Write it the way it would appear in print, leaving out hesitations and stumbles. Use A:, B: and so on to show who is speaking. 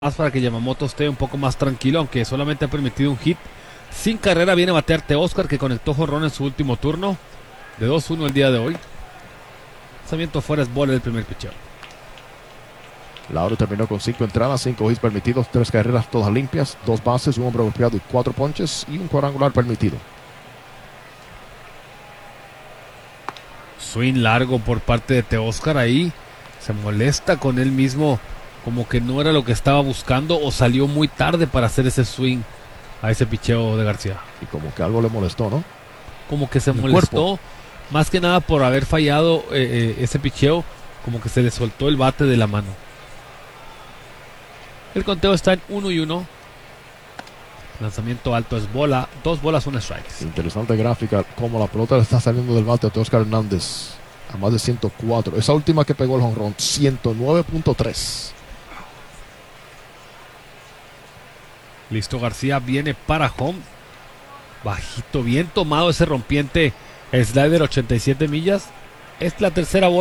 A: más para que Yamamoto esté un poco más tranquilo, aunque solamente ha permitido un hit. Sin carrera viene a batear Teóscar, que conectó jonrón en su último turno de 2-1 el día de hoy. Lanzamiento fuera es bola del primer pitcher.
B: Lauro terminó con 5 entradas, 5 hits permitidos, 3 carreras todas limpias, 2 bases, un hombre golpeado y 4 ponches y un cuadrangular permitido.
A: Swing largo por parte de Teóscar ahí. Se molesta con él mismo, como que no era lo que estaba buscando o salió muy tarde para hacer ese swing a ese picheo de García.
B: Y como que algo le molestó, ¿no?
A: Como que se
B: El
A: molestó,
B: cuerpo.
A: más que nada por haber fallado ese picheo, como que se le soltó el bate de la mano. El conteo está en 1-1. Lanzamiento alto es bola, 2 bolas, 1 strikes.
B: Interesante gráfica, como la pelota le está saliendo del bate a Teóscar Hernández a más de 104. Esa última que pegó el jonrón, 109.3.
A: Listo, García viene para home. Bajito, bien tomado ese rompiente. Slider 87 millas. Es la tercera bola.